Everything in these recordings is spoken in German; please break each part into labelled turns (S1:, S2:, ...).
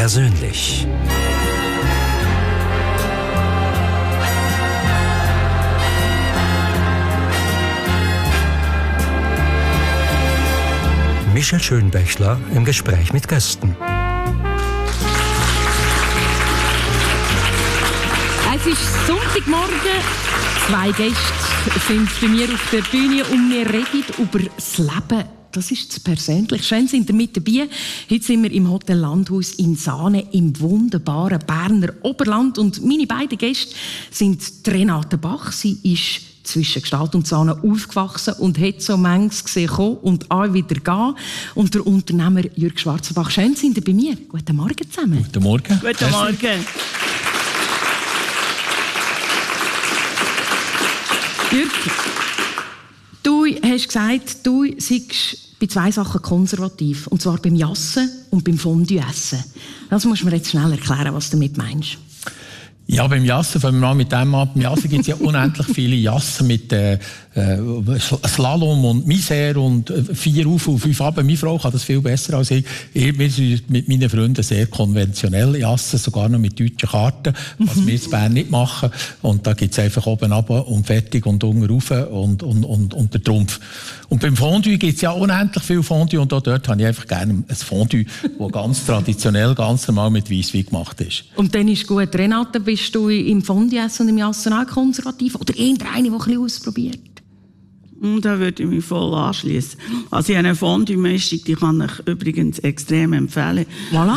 S1: persönlich. Michel Schönbächler im Gespräch mit Gästen.
S2: Es ist Sonntagmorgen. 2 Gäste sind bei mir auf der Bühne und wir reden über das Leben. Das ist das Persönliche. Schön sind ihr mit dabei. Heute sind wir im Hotel Landhaus in Saanen im wunderbaren Berner Oberland. Und meine beiden Gäste sind Renate Bach. Sie ist zwischen Gstaad und Saanen aufgewachsen und hat so manches gesehen kommen und auch wieder gehen. Und der Unternehmer Jürg Schwarzenbach. Schön sind ihr bei mir. Guten Morgen zusammen.
S3: Guten Morgen.
S2: Guten Morgen. Jürg, du hast gesagt, du seist bei 2 Sachen konservativ. Und zwar beim Jassen und beim Fondue-Essen. Das musst du mir jetzt schnell erklären, was du damit meinst.
S3: Ja, beim Jassen, fangen wir mal mit dem an. Beim Jassen gibt es ja unendlich viele Jassen mit Slalom und Misère und 4 auf und 5 ab. Meine Frau kann das viel besser als ich. Wir sind mit meinen Freunden sehr konventionell Jassen, sogar noch mit deutschen Karten, was wir in Bern nicht machen. Und da gibt es einfach oben runter und fertig und unten rauf und der Trumpf. Und beim Fondue gibt es ja unendlich viel Fondue und auch dort habe ich einfach gerne ein Fondue, das ganz traditionell, ganz normal mit Weisswein gemacht ist.
S2: Und dann ist gut. Renate, bist du im Fondue-Essen und im Jassen auch konservativ? Oder eher eine, der ein bisschen ausprobiert?
S4: Da würde ich mich voll anschließen. Also ich habe eine Fondue-Mischung, die kann ich übrigens extrem empfehlen.
S2: Voilà.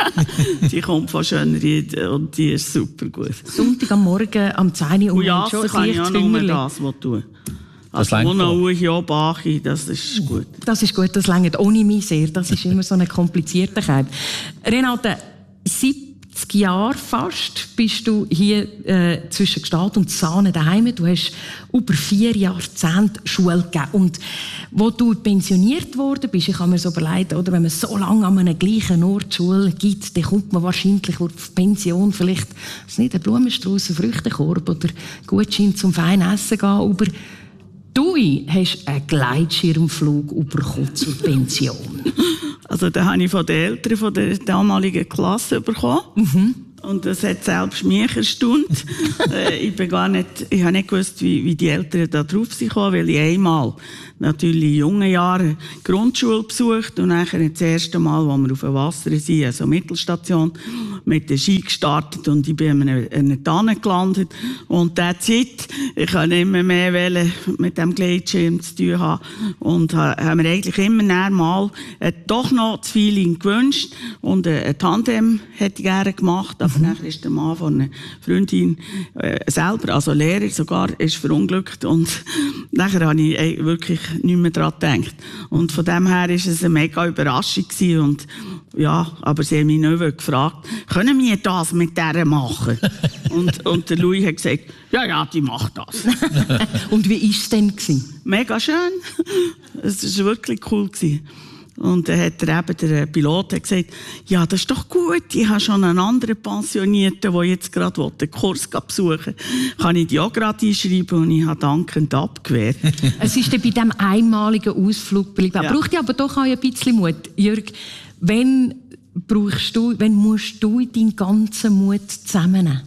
S4: Die kommt von Schönried und die ist super gut.
S2: Sonntag am Morgen am 10 Uhr.
S4: Und ja, kann ich auch nur das tun. Also ohne Uhr, Bachi, das ist gut.
S2: Das ist gut, das reicht ohne mich sehr. Das ist immer so eine komplizierte Kette. Renate, 70 Jahre fast bist du hier zwischen Gstaad und Saanen daheim. Du hast über 4 Jahrzehnte Schule gegeben. Und wo du pensioniert worden bist, ich habe mir so überlegt, oder, wenn man so lange an einem gleichen Ort Schule gibt, dann kommt man wahrscheinlich auf Pension vielleicht, was nicht, ein Blumenstrauß, ein Früchtekorb oder Gutschein zum feinen Essen gehen. Aber du hast einen Gleitschirmflug bekommen zur Pension.
S4: Also den habe ich von den Eltern von der damaligen Klasse bekommen. Mhm. Und das hat selbst mich erstaunt. Ich habe nicht gewusst, wie die Eltern da drauf sind gekommen, weil ich einmal natürlich in jungen Jahren Grundschule besucht und nachher das erste Mal, als wir auf dem Wasser sind, also Mittelstation, mit der Ski gestartet und ich bin an einer Tanne gelandet. Und that's it. Ich wollte immer mehr mit dem Gleitschirm zu tun haben. Und haben mir eigentlich immer näher mal doch noch das Feeling gewünscht. Und ein Tandem hätte ich gerne gemacht. Aber nachher ist der Mann von einer Freundin selber, also Lehrer sogar, ist verunglückt. Und nachher habe ich wirklich nicht mehr daran gedacht. Und von dem her war es eine mega Überraschung gewesen. Und ja, aber sie haben mich nicht gefragt, können wir das mit der machen? und der Louis hat gesagt, ja, die macht das.
S2: Und wie war es denn?
S4: Mega schön. Es war wirklich cool. Und dann hat der Pilot gesagt, ja, das ist doch gut, ich habe schon einen anderen Pensionierten, der jetzt gerade den Kurs besuchen will. Kann ich die auch gerade einschreiben? Und ich habe dankend abgewehrt.
S2: Es ist dann bei diesem einmaligen Ausflug geblieben. Ja. Braucht ja aber doch auch ein bisschen Mut. Jürg, wenn musst du deinen ganzen Mut zusammennehmen?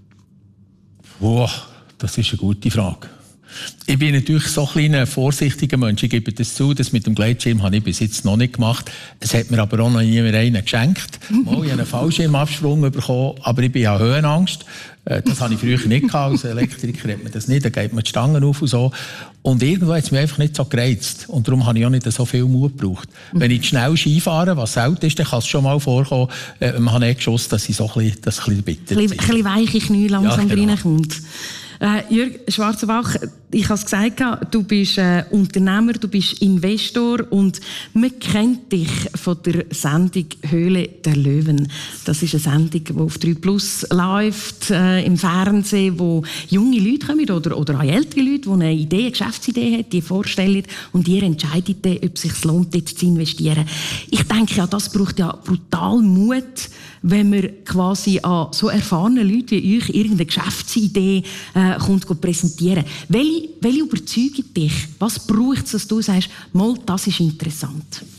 S3: Das ist eine gute Frage. Ich bin natürlich so ein vorsichtiger Mensch. Ich gebe das zu, das mit dem Gleitschirm habe ich bis jetzt noch nicht gemacht. Es hat mir aber auch noch niemand einen geschenkt. Ich habe einen Fallschirmabsprung bekommen, aber ich bin ja Höhenangst. Das habe ich früher nicht gehabt. Als Elektriker hat man das nicht, da geht man die Stangen auf und so. Und irgendwo hat es mich einfach nicht so gereizt. Und darum habe ich auch nicht so viel Mut gebraucht. Wenn ich schnell Ski fahre, was selten ist, dann kann es schon mal vorkommen, man hat nicht geschossen, dass ich so ein bisschen bitter bin.
S2: Ein bisschen weiche Knie langsam reinkommt. Jürg Schwarzenbach, ich habe es gesagt, du bist Unternehmer, du bist Investor und man kennt dich von der Sendung «Höhle der Löwen». Das ist eine Sendung, die auf 3+ läuft, im Fernsehen, wo junge Leute kommen oder auch ältere Leute, die eine Geschäftsidee haben, die vorstellen und ihr entscheidet dann, ob es sich lohnt, dort zu investieren. Ich denke, ja, das braucht ja brutal Mut, wenn man quasi an so erfahrenen Leuten wie euch irgendeine Geschäftsidee kommt präsentieren. Welche überzeugt dich? Was braucht es, dass du sagst, mal, das ist interessant?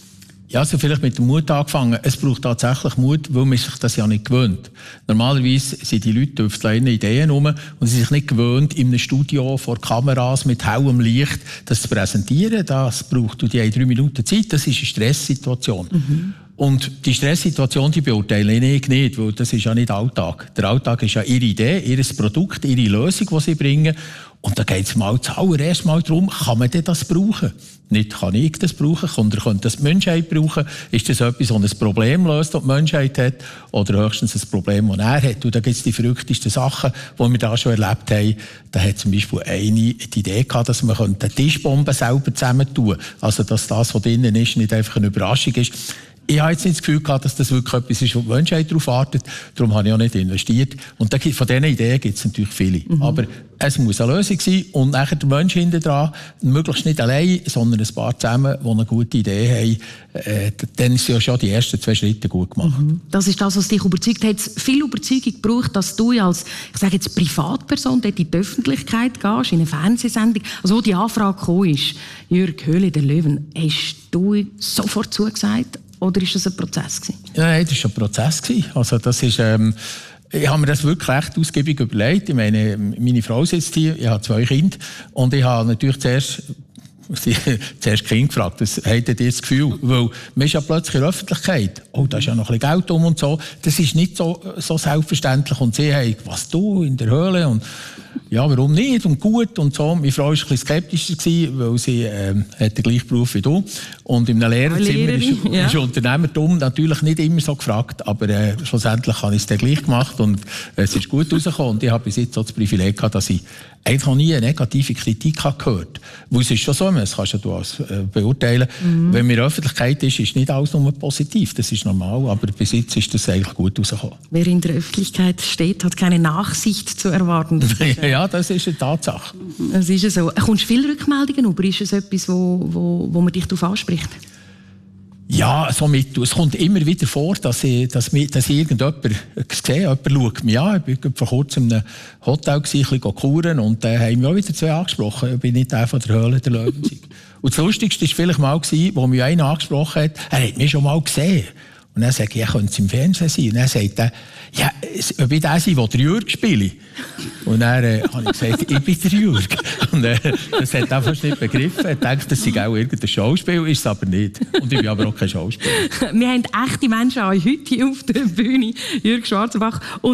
S3: Ja, also vielleicht mit dem Mut angefangen. Es braucht tatsächlich Mut, weil man sich das ja nicht gewöhnt. Normalerweise sind die Leute auf kleinen Ideen rum und sie sind sich nicht gewöhnt, in einem Studio vor Kameras mit hellem Licht das zu präsentieren. Das braucht die 3 Minuten Zeit. Das ist eine Stresssituation. Und die Stresssituation, die beurteile ich nicht, weil das ist ja nicht Alltag. Der Alltag ist ja ihre Idee, ihr Produkt, ihre Lösung, die sie bringen. Und da geht es mal zuallererst mal darum, kann man denn das brauchen? Nicht kann ich das brauchen, oder könnte das die Menschheit brauchen? Ist das etwas, das ein Problem löst, das die Menschheit hat? Oder höchstens ein Problem, das er hat? Und da gibt es die verrücktesten Sachen, die wir da schon erlebt haben. Da hat zum Beispiel eine die Idee gehabt, dass man eine Tischbombe selber zusammentun könnte. Also, dass das, was drinnen ist, nicht einfach eine Überraschung ist. Ich habe jetzt nicht das Gefühl gehabt, dass das wirklich etwas ist, wo die Menschheit darauf wartet. Darum habe ich auch nicht investiert. Und von diesen Ideen gibt es natürlich viele. Aber es muss eine Lösung sein. Und nachher der Mensch hinten dran, möglichst nicht allein, sondern ein paar zusammen, die eine gute Idee haben. Dann sind ja schon die ersten 2 Schritte gut gemacht.
S2: Das ist das, was dich überzeugt hat. Es viel Überzeugung gebraucht, dass du als, ich sage jetzt, Privatperson dort in die Öffentlichkeit gehst, in eine Fernsehsendung. Also, wo die Anfrage gekommen ist, Jürg, Höhle der Löwen, hast du sofort zugesagt? Oder war das ein Prozess?
S3: Nein, das war ein Prozess. Also das ist, ich habe mir das wirklich recht ausgiebig überlegt. Ich meine, meine Frau sitzt hier, ich habe 2 Kinder und ich habe natürlich zuerst Kind gefragt, was habt ihr das Gefühl? Weil man ist ja plötzlich in der Öffentlichkeit. Oh, da ist ja noch ein bisschen Geld und so. Das ist nicht so selbstverständlich. Und sie haben, was du in der Höhle? Und ja, warum nicht? Und gut und so. Meine Frau war ein bisschen skeptischer, weil sie hat den gleichen Beruf wie du. Und in einem Lehrerzimmer ist Unternehmertum natürlich nicht immer so gefragt. Aber schlussendlich habe ich es dann gleich gemacht und es ist gut rausgekommen. Und ich habe bis jetzt auch das Privileg gehabt, dass ich eigentlich noch nie eine negative Kritik gehört habe. Weil es ist schon so, das kannst du als beurteilen. Wenn man in der Öffentlichkeit ist nicht alles nur positiv. Das ist normal. Aber bis jetzt ist das eigentlich gut rausgekommen.
S2: Wer in der Öffentlichkeit steht, hat keine Nachsicht zu erwarten.
S3: Ja, das ist eine Tatsache.
S2: Das ist so. Kommst du viele Rückmeldungen über? Ist es etwas, wo man dich darauf anspricht?
S3: Ja, es kommt immer wieder vor, dass irgendjemand sehe, jemand schaut mich an. Ich war vor kurzem in einem Hotel, ein bisschen kuren, und da haben mich auch wieder 2 angesprochen. Ich bin nicht der von der Höhle der Löwen. Und das Lustigste war vielleicht mal, wo mich einer angesprochen hat, er hat mich schon mal gesehen. Und dann sage ich, ja, könnte es im Fernsehen sein? Und dann sagt er, ja, ob ich der sein, der den Jürg spiele? Und dann habe ich gesagt, ich bin der Jürg. Und das hat er fast nicht begriffen. Er denkt, das sei auch irgendein Schauspiel, ist es aber nicht. Und ich bin aber auch kein Schauspieler.
S2: Wir haben echte Menschen heute hier auf der Bühne, Jürg Schwarzenbach.